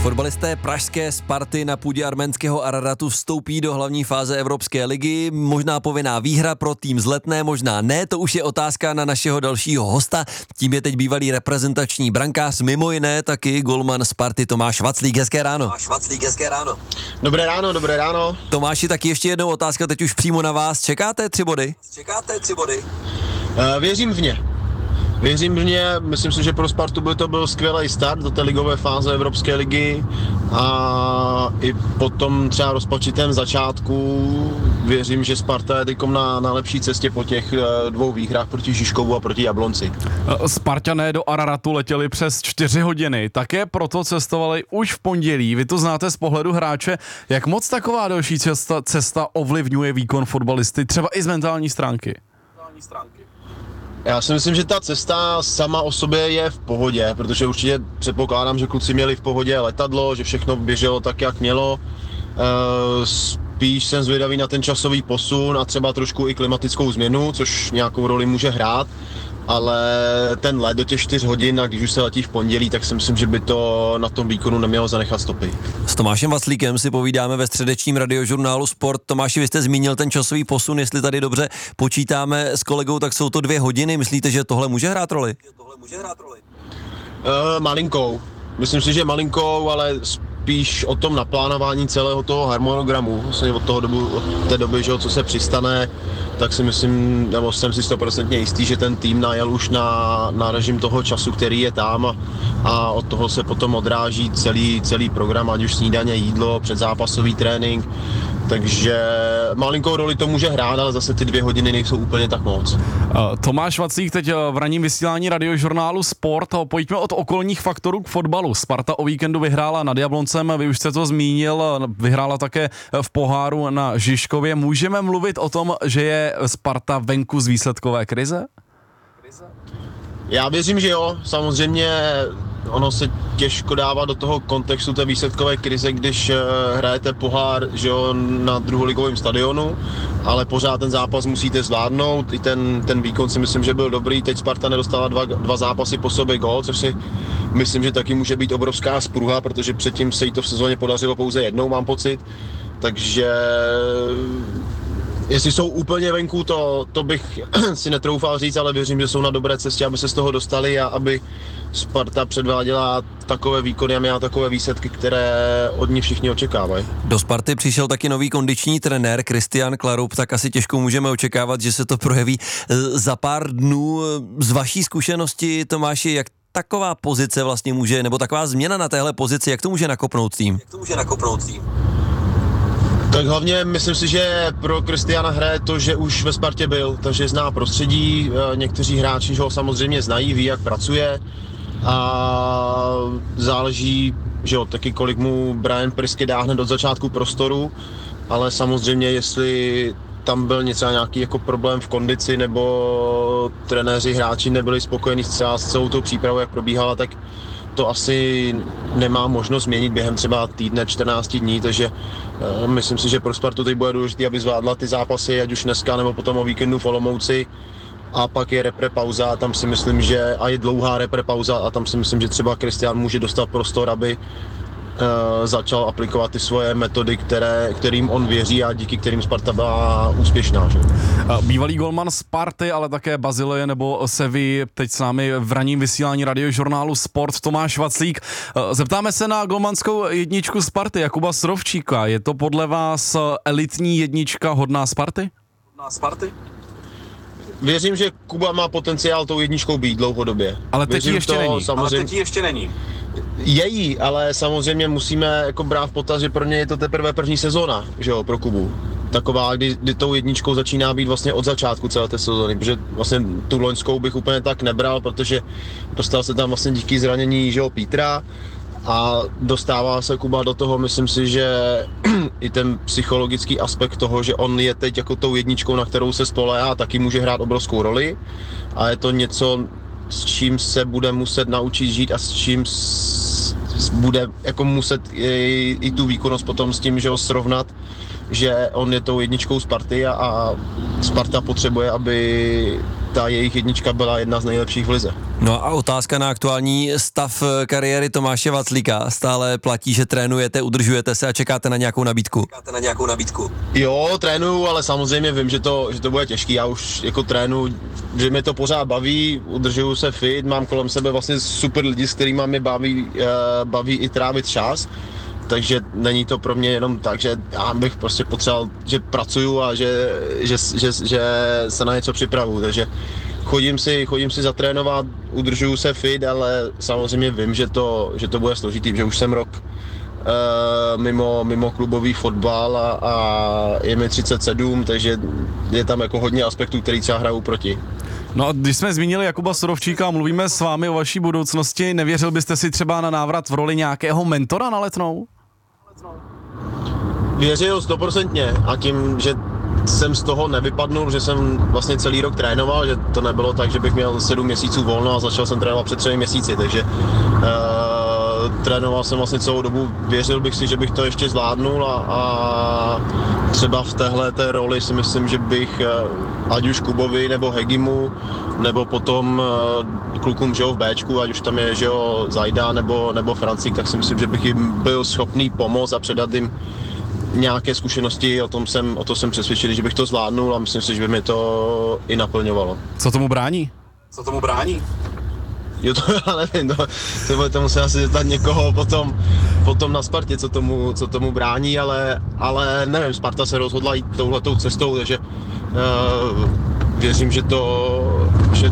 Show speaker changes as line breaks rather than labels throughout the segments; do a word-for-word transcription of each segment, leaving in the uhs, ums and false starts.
Fotbalisté pražské Sparty na půdě arménského Araratu vstoupí do hlavní fáze Evropské ligy. Možná povinná výhra pro tým z Letné, možná ne, to už je otázka na našeho dalšího hosta. Tím je teď bývalý reprezentační brankář, mimo jiné taky golman Sparty Tomáš Vaclík. Hezké ráno.
Tomáš Vaclík, hezké ráno.
Dobré ráno, dobré ráno.
Tomáši, taky ještě jednou otázka, teď už přímo na vás. Čekáte tři body?
Čekáte tři body?
Uh, věřím v ně. Věřím v ně, myslím si, že pro Spartu by to byl skvělý start do té ligové fáze Evropské ligy a i po tom třeba rozpačitém začátku věřím, že Sparta je teďkom na, na lepší cestě po těch dvou výhrách proti Žižkovu a proti Jablonci.
Spartané do Araratu letěli přes čtyři hodiny, také proto cestovali už v pondělí. Vy to znáte z pohledu hráče, jak moc taková další cesta, cesta ovlivňuje výkon fotbalisty, třeba i z mentální stránky? Mentální stránky.
Já si myslím, že ta cesta sama o sobě je v pohodě, protože určitě předpokládám, že kluci měli v pohodě letadlo, že všechno běželo tak, jak mělo. Spíš jsem zvědavý na ten časový posun a třeba trošku i klimatickou změnu, což nějakou roli může hrát. Ale ten let do těch čtyř hodin, a když už se letí v pondělí, tak si myslím, že by to na tom výkonu nemělo zanechat stopy.
S Tomášem Vaclíkem si povídáme ve středečním radiožurnálu Sport. Tomáši, vy jste zmínil ten časový posun, jestli tady dobře počítáme s kolegou, tak jsou to dvě hodiny. Myslíte, že tohle může hrát roli?
Tohle může hrát roli.
Uh, malinkou. Myslím si, že malinkou, ale spíš o tom naplánování celého toho harmonogramu, vlastně od, toho dobu, od té doby, že, co se přistane, tak si myslím, nebo jsem si stoprocentně jistý, že ten tým najel už na, na režim toho času, který je tam a, a od toho se potom odráží celý, celý program, ať už snídaně, jídlo, předzápasový trénink, takže malinkou roli to může hrát, ale zase ty dvě hodiny nejsou úplně tak moc.
Tomáš Vaclík teď v ranním vysílání radiožurnálu Sport. Pojďme od okolních faktorů k fotbalu. Sparta o víkendu vyhrála nad Jabloncem, vy už jste to zmínil, vyhrála také v poháru na Žižkově. Můžeme mluvit o tom, že je Sparta venku z výsledkové krize?
Já věřím, že jo, samozřejmě ono se těžko dává do toho kontextu té výsledkové krize, když hrajete pohár, že jo, na druholigovém stadionu, ale pořád ten zápas musíte zvládnout, i ten, ten výkon si myslím, že byl dobrý, teď Sparta nedostala dva, dva zápasy po sobě gól, což si myslím, že taky může být obrovská spruha, protože předtím se jí to v sezóně podařilo pouze jednou, mám pocit, takže jestli jsou úplně venku, to, to bych si netroufal říct, ale věřím, že jsou na dobré cestě, aby se z toho dostali a aby Sparta předváděla takové výkony a měla takové výsledky, které od ní všichni očekávají.
Do Sparty přišel taky nový kondiční trenér Kristian Klarup, tak asi těžko můžeme očekávat, že se to projeví za pár dnů. Z vaší zkušenosti, Tomáši, jak taková pozice vlastně může, nebo taková změna na téhle pozici, jak to může nakopnout tým?
Jak to může nakopnout tým?
Tak hlavně myslím si, že pro Kristiana hraje to, že už ve Spartě byl, takže zná prostředí, někteří hráči ho samozřejmě znají, ví, jak pracuje a záleží, že jo, taky kolik mu Brian Prisky dá hned od začátku prostoru, ale samozřejmě jestli tam byl něco nějaký jako problém v kondici nebo trenéři, hráči nebyli spokojení třeba s celou tou přípravou, jak probíhala, tak to asi nemá možnost změnit během třeba týdne, čtrnáct dní, takže uh, myslím si, že pro Spartu teď bude důležité, aby zvládla ty zápasy, ať už dneska nebo potom o víkendu v Olomouci. A pak je repre pauza, tam si myslím, že a je dlouhá repre pauza a tam si myslím, že třeba Kristian může dostat prostor, aby uh, začal aplikovat ty svoje metody, které, kterým on věří a díky kterým Sparta byla úspěšná. Že?
Bývalý golman Sparty, ale také Bazileje nebo Sevy, teď s námi v ranním vysílání radiožurnálu Sport, Tomáš Vaclík. Zeptáme se na golmanskou jedničku Sparty, Jakuba Srovčíka. Je to podle vás elitní jednička hodná Sparty?
Hodná Sparty?
Věřím, že Kuba má potenciál tou jedničkou být dlouhodobě.
Ale teď ještě to, není.
Samozřejmě... Ale teď ještě není.
Její, ale samozřejmě musíme jako brát v potaz, že pro ně je to teprve první sezóna, že jo, pro Kubu. Taková, kdy, kdy tou jedničkou začíná být vlastně od začátku celé té sezóny, protože vlastně tu loňskou bych úplně tak nebral, protože dostal se tam vlastně díky zranění, že jo, Pítra a dostává se Kuba do toho, myslím si, že i ten psychologický aspekt toho, že on je teď jako tou jedničkou, na kterou se spoléhá, taky může hrát obrovskou roli a je to něco, s čím se bude muset naučit žít a s čím s, s bude jako muset i, i tu výkonnost potom s tím, že ho srovnat, že on je tou jedničkou Sparty a, a Sparta potřebuje, aby ta jejich jednička byla jedna z nejlepších v lize.
No a otázka na aktuální stav kariéry Tomáše Vaclíka. Stále platí, že trénujete, udržujete se a čekáte na nějakou nabídku?
Čekáte na nějakou nabídku?
Jo, trénuju, ale samozřejmě vím, že to, že to bude těžký. Já už jako trénu, že mě to pořád baví, udržuju se fit, mám kolem sebe vlastně super lidi, s kterými mi baví, baví i trávit čas. Takže není to pro mě jenom tak, že já bych prostě potřeboval, že pracuju a že, že, že, že se na něco připravuju. Takže chodím si, chodím si zatrénovat, udržuju se fit, ale samozřejmě vím, že to, že to bude složitý, že už jsem rok uh, mimo, mimo klubový fotbal a, a je mi třicet sedm, takže je tam jako hodně aspektů, který třeba hraju proti.
No a když jsme zmínili Jakuba Surovčíka a mluvíme s vámi o vaší budoucnosti, nevěřil byste si třeba na návrat v roli nějakého mentora na Letnou?
Věřil stoprocentně a tím, že jsem z toho nevypadnul, že jsem vlastně celý rok trénoval, že to nebylo tak, že bych měl sedm měsíců volno a začal jsem trénovat před třemi měsíci, takže uh, trénoval jsem vlastně celou dobu, věřil bych si, že bych to ještě zvládnul a, a třeba v téhle té roli si myslím, že bych uh, ať už Kubovi nebo Hegimu, nebo potom uh, klukům, že jo, v Bčku, ať už tam je, že jo, Zajda nebo, nebo Francík, tak si myslím, že bych jim byl schopný pomoct a předat jim nějaké zkušenosti, o tom jsem, o to jsem přesvědčený, že bych to zvládnul a myslím si, že by mi to i naplňovalo.
Co tomu brání?
Co tomu brání?
Jo, to já nevím, to, to budete muset asi zeptat někoho potom, potom na Spartě, co tomu, co tomu brání, ale, ale nevím, Sparta se rozhodla jít touhletou cestou, takže uh, věřím, že to... Že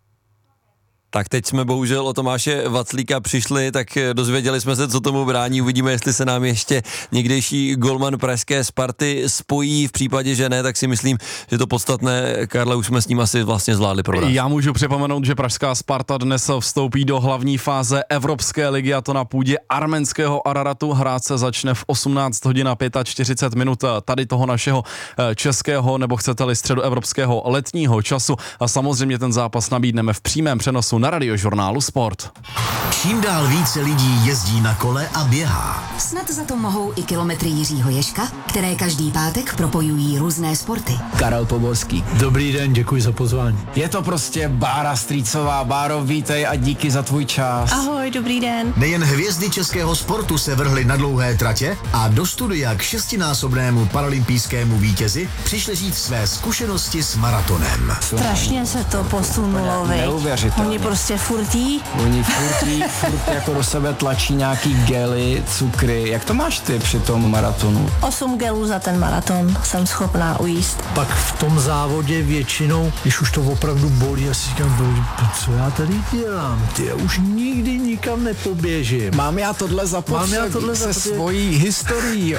Tak teď jsme bohužel o Tomáše Vaclíka přišli, tak dozvěděli jsme se, co tomu brání. Uvidíme, jestli se nám ještě někdejší golman pražské Sparty spojí. V případě, že ne, tak si myslím, že to podstatné, Karle, už jsme s ním asi vlastně zvládli probrat. Já
můžu připomenout, že pražská Sparta dnes vstoupí do hlavní fáze Evropské ligy, a to na půdě arménského Araratu. Hrát se začne v osmnáct hodin a čtyřicet pět minut tady toho našeho českého, nebo chcete-li středoevropského letního času. A samozřejmě ten zápas nabídneme v přímém přenosu na Radiožurnálu Sport.
Čím dál více lidí jezdí na kole a běhá.
Snad za to mohou i kilometry Jiřího Ježka, které každý pátek propojují různé sporty.
Karel Poborský.
Dobrý den, děkuji za pozvání.
Je to prostě Bára Strýcová. Báro, vítej a díky za tvůj čas.
Ahoj, dobrý den.
Nejen hvězdy českého sportu se vrhly na dlouhé tratě a do studia k šestinásobnému paralympijskému vítězi přišli říct své zkušenosti s maratonem.
Strašně se to posunulo, viď?
Neuvěřitelně.
Oni prostě furtí.
Oni furtí, furt jako do sebe tlačí nějaký gely, cukry. Jak to máš ty při tom maratonu?
Osm gelů za ten maraton jsem schopná ujíst.
Pak v tom závodě většinou, když už to opravdu bolí, já si říkám, co já tady dělám? Ty, já už nikdy nikam nepoběžím.
Mám já tohle zapotřebí
Mám já tohle
se
zapotřebí.
svojí historií.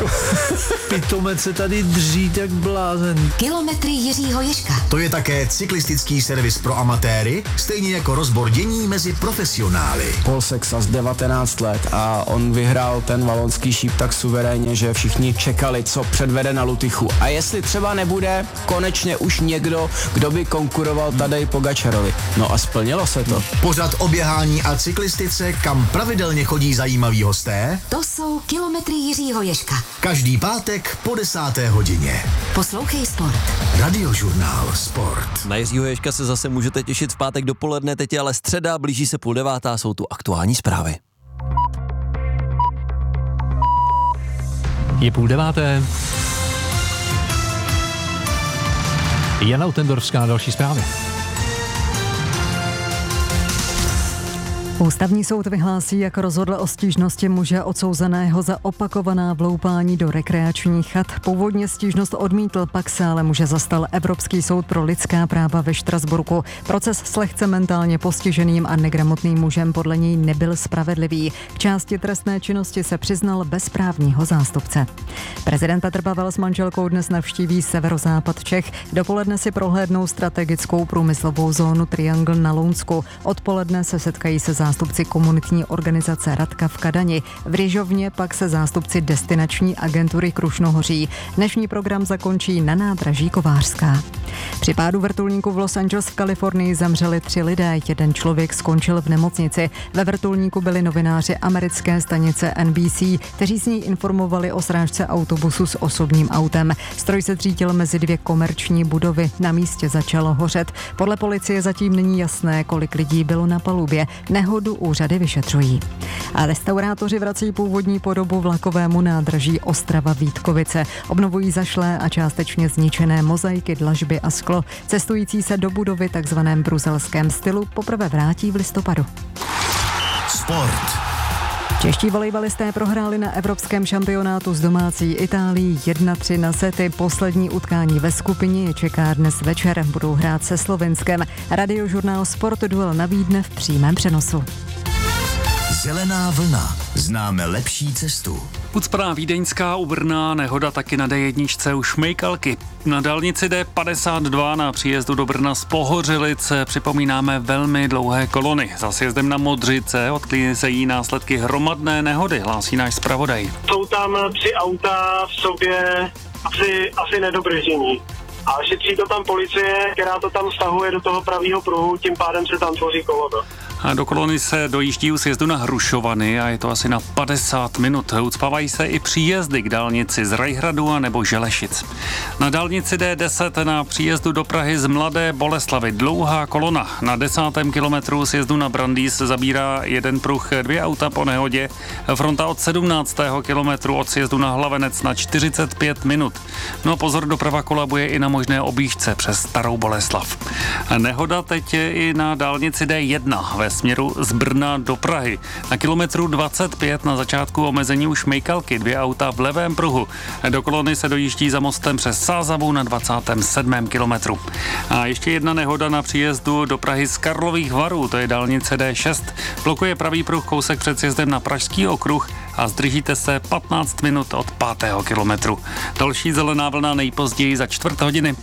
Pitomec se tady dří tak blázen.
Kilometry Jiřího Ježka.
To je také cyklistický servis pro amatéry, stejně jako rozbor dění mezi profesionály.
Paul Sexas, devatenáct let, a on vyhrál ten valonský šíp tak suverénně, že všichni čekali, co předvede na Lutychu. A jestli třeba nebude konečně už někdo, kdo by konkuroval Tadej Pogačarovi. No a splnilo se to.
Pořad o běhání a cyklistice, kam pravidelně chodí zajímaví hosté.
To jsou kilometry Jiřího Ježka.
Každý pátek po desáté hodině.
Poslouchej Sport.
Radiožurnál Sport.
Na Jiřího Ježka se zase můžete těšit v pátek dopoledne, teď je ale středa, blíží se půl devátá, jsou tu aktuální zprávy.
Je půl deváté. Jana Utendorská na další zprávy.
Ústavní soud vyhlásí, jak rozhodl o stížnosti muže odsouzeného za opakovaná vloupání do rekreačních chat. Původně stížnost odmítl, pak se ale muže zastal Evropský soud pro lidská práva ve Štrasburku. Proces s lehce mentálně postiženým a negramotným mužem podle něj nebyl spravedlivý. K části trestné činnosti se přiznal bez právního zástupce. Prezident Petr Pavel s manželkou dnes navštíví severozápad Čech. Dopoledne si prohlédnou strategickou průmyslovou zónu Triangle na Lounsku. Odpoledne se setkají se zástupci komunitní organizace Radka v Kadani. V Ryžovně pak se zástupci destinační agentury Krušnohoří. Dnešní program zakončí na nádraží Kovářská. Při pádu vrtulníku v Los Angeles v Kalifornii zemřeli tři lidé. Jeden člověk skončil v nemocnici. Ve vrtulníku byli novináři americké stanice N B C, kteří s ní informovali o srážce autobusu s osobním autem. Stroj se třítil mezi dvě komerční budovy. Na místě začalo hořet. Podle policie zatím není jasné, kolik lidí bylo na palubě. Nehodu úřady vyšetřují. A restaurátoři vrací původní podobu vlakovému nádraží Ostrava-Vítkovice. Obnovují zašlé a částečně zničené mozaiky, dlažby a sklo. Cestující se do budovy takzvaném bruselském stylu poprvé vrátí v listopadu.
Sport.
Čeští volejbalisté prohráli na evropském šampionátu s domácí Itálií jedna tři na sety. Poslední utkání ve skupině je čeká dnes večer. Budou hrát se Slovinskem. Radiožurnál Sport duel nabídne v přímém přenosu.
Zelená vlna. Známe lepší cestu.
Ucpaná vídeňská u Brna, nehoda taky na D jedna u Šmejkalky. Na dálnici D padesát dva na příjezdu do Brna z Pohořelice připomínáme velmi dlouhé kolony. Za sjezdem na Modřice odklízejí následky hromadné nehody, hlásí náš zpravodaj.
Jsou tam tři auta v sobě asi, asi nedobržení. A šetří to tam policie, která to tam stahuje do toho pravého pruhu, tím pádem se tam tvoří kolono.
A do kolony se dojíždí u sjezdu na Hrušovany a je to asi na padesát minut. Ucpávají se i příjezdy k dálnici z Rajhradu a nebo Želešic. Na dálnici D deset na příjezdu do Prahy z Mladé Boleslavi dlouhá kolona. Na desátém kilometru sjezdu na Brandýs zabírá jeden pruh dvě auta po nehodě. Fronta od sedmnáctého kilometru od sjezdu na Hlavenec na čtyřicet pět minut. No pozor, doprava kolabuje i na možné objížďce přes Starou Boleslav. Nehoda teď je i na dálnici D jedna ve směru z Brna do Prahy. Na kilometru dvacet pět na začátku omezení už Šmejkalky dvě auta v levém pruhu. Do kolony se dojíždí za mostem přes Sázavu na dvacátém sedmém kilometru. A ještě jedna nehoda na příjezdu do Prahy z Karlových Varů, to je dálnice D šest. Blokuje pravý pruh kousek před sjezdem na Pražský okruh a zdržíte se patnáct minut od pátého kilometru. Další zelená vlna nejpozději za čtvrt hodiny.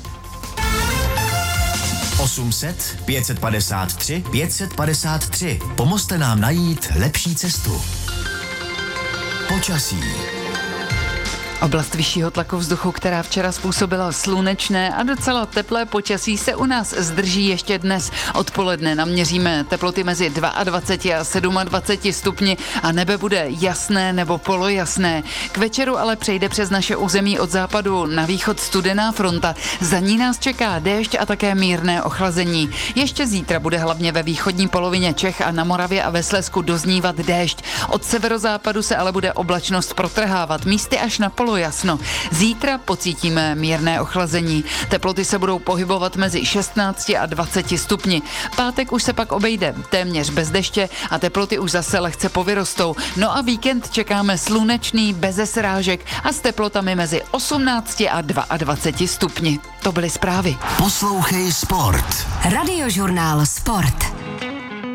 osm set, pět set padesát tři, pět set padesát tři. Pomozte nám najít lepší cestu. Počasí.
Oblast vyššího tlaku vzduchu, která včera způsobila slunečné a docela teplé počasí, se u nás zdrží ještě dnes. Odpoledne naměříme teploty mezi dvacet dva a dvacet sedm stupni a nebe bude jasné nebo polojasné. K večeru ale přejde přes naše území od západu na východ studená fronta. Za ní nás čeká déšť a také mírné ochlazení. Ještě zítra bude hlavně ve východní polovině Čech a na Moravě a ve Slezsku doznívat déšť. Od severozápadu se ale bude oblačnost protrhávat, místy až na polo jasno. Zítra pocítíme mírné ochlazení. Teploty se budou pohybovat mezi šestnácti a dvaceti stupni. Pátek už se pak obejde téměř bez deště a teploty už zase lehce povyrostou. No a víkend čekáme slunečný, beze srážek a s teplotami mezi osmnácti a dvaceti dvěma stupni. To byly zprávy.
Poslouchej Sport.
Radiožurnál Sport.